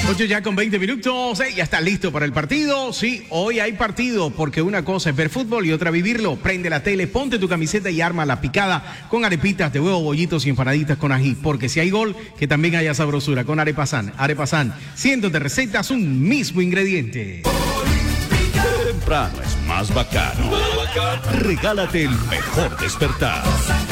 8 ya con 20 minutos, ya está listo para el partido. Sí, hoy hay partido porque una cosa es ver fútbol y otra vivirlo. Prende la tele, ponte tu camiseta y arma la picada con arepitas de huevo, bollitos y empanaditas con ají. Porque si hay gol, que también haya sabrosura con Arepazán. Arepazán, cientos de recetas, un mismo ingrediente. Temprano es más bacano. Regálate el mejor despertar.